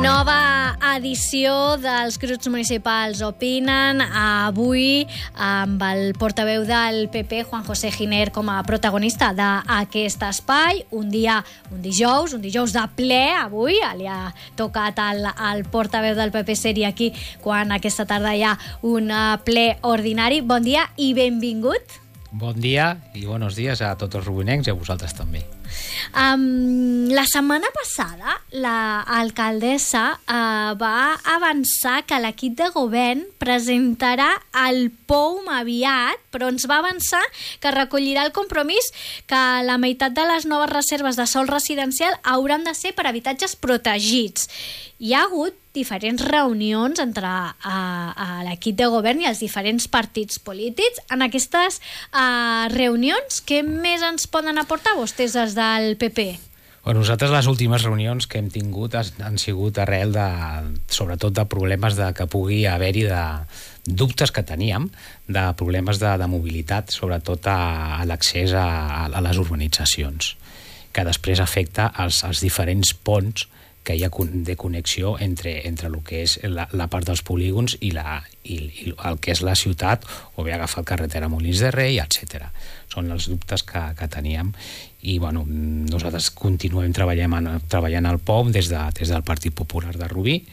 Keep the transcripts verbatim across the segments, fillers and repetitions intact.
Nova edició dels grups municipals opinen, avui amb el portaveu del P P, Juan José Giner, com a protagonista d'aquest espai. Un dia, un dijous, un dijous de ple, avui, li ha tocat al, al portaveu del P P ser-hi aquí quan aquesta tarda hi ha un ple ordinari. Bon dia i benvingut. Bon dia i bons dies a tots els rubinencs i a vosaltres també. Um, la setmana passada l'alcaldessa uh, va avançar que l'equip de govern presentarà el P O U M aviat, però ens va avançar que recollirà el compromís que la meitat de les noves reserves de sòl residencial hauran de ser per habitatges protegits. Hi ha hagut diferents reunions entre uh, uh, l'equip de govern i els diferents partits polítics. En aquestes uh, reunions, què més ens poden aportar vostès des del P P? Bueno, nosaltres les últimes reunions que hem tingut han sigut arrel de, sobretot de problemes de, que pugui haver-hi de dubtes que teníem, de problemes de, de mobilitat, sobretot a, a l'accés a, a les urbanitzacions, que després afecta els, els diferents ponts que hi ha de connexió entre, entre el que és la, la part dels polígons i, la, i, i el que és la ciutat, o bé agafar carretera Molins de Rei, etcètera. Són els dubtes que, que teníem i bueno, nosaltres continuem treballant, treballant al P O U M des, de, des del Partit Popular de Rubí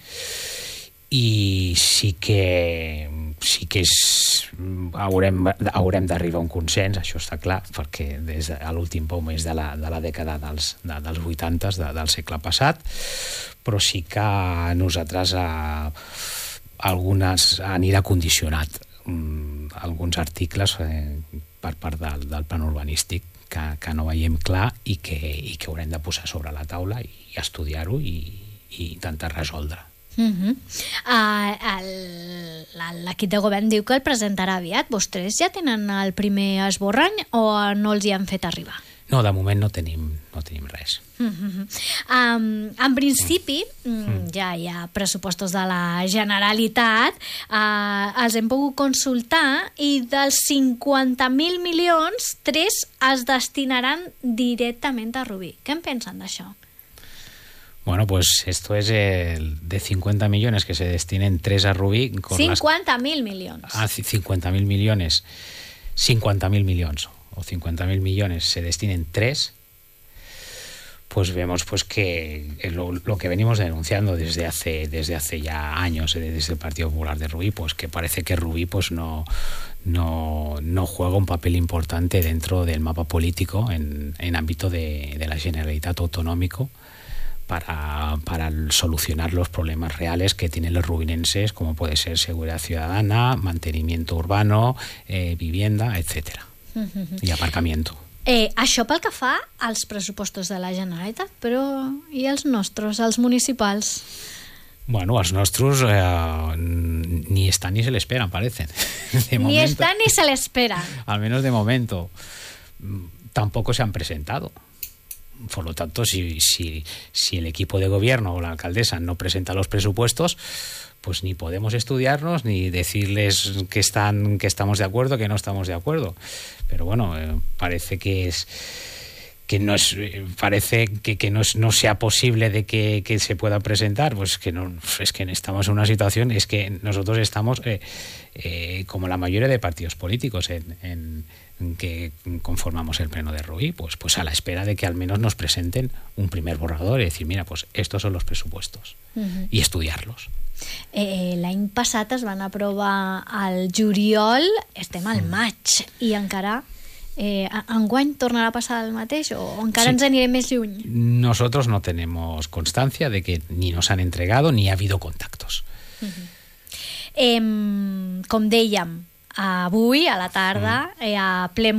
i sí que sí que és, haurem, haurem d'arribar a un consens, això està clar, perquè des de l'últim P O U M és de la, de la dècada dels, de, dels vuitanta de, del segle passat, però sí que nosaltres a, algunes anirà condicionat um, alguns articles eh, per part del, del plan urbanístic que, que no veiem clar i que, i que haurem de posar sobre la taula i, i estudiar-ho i, i intentar resoldre. Uh-huh. uh, L'equip de govern diu que el presentarà aviat. Vostès ja tenen el primer esborrany o no els hi han fet arribar? No, de moment no tenim, no tenim res. Uh-huh. um, en principi mm. ja hi ha pressupostos de la Generalitat, uh, els hem pogut consultar i dels cinquanta mil milions, tres es destinaran directament a Rubí. Què en pensen d'això? Bueno, pues esto es el de cincuenta millones que se destinen tres a Rubí. cincuenta mil millones. Ah, cincuenta mil millones. cincuenta mil millones o cincuenta mil millones se destinen tres. Pues vemos pues que lo, lo que venimos denunciando desde hace desde hace ya años desde el Partido Popular de Rubí, pues que parece que Rubí pues no no no juega un papel importante dentro del mapa político en, en ámbito de, de la Generalitat autonómico. Para, para solucionar los problemas reales que tienen los rubinenses, como puede ser seguridad ciudadana, mantenimiento urbano, eh, vivienda, etcétera, uh-huh. i aparcamiento. Eh, això pel que fa als pressupostos de la Generalitat, però i els nostres, els municipals? Bueno, els nostres eh, ni están ni se le esperan, parecen. De ni momento, están ni se le esperan. Al menos de momento. Tampoco se han presentado. Por lo tanto, si, si, si el equipo de gobierno o la alcaldesa no presenta los presupuestos, pues ni podemos estudiarnos ni decirles que están, que estamos de acuerdo, que no estamos de acuerdo. Pero bueno, eh, parece que es que no es parece que, que no, es, no sea posible de que, que se pueda presentar, pues que no, es que estamos en una situación, es que nosotros estamos eh, eh, como la mayoría de partidos políticos en, en que conformamos el pleno de Rubí, pues, pues a la espera de que al menos nos presenten un primer borrador y decir, mira, pues estos son los presupuestos, uh-huh. i estudiar-los. Eh, l'any passat es van aprovar al juliol, estem al maig, i encara eh, enguany tornarà a passar el mateix o encara sí. ens anirem més lluny? Nosotros no tenemos constancia de que ni nos han entregado ni ha habido contactos. Uh-huh. eh, com dèiem, avui a la tarda, eh, a ple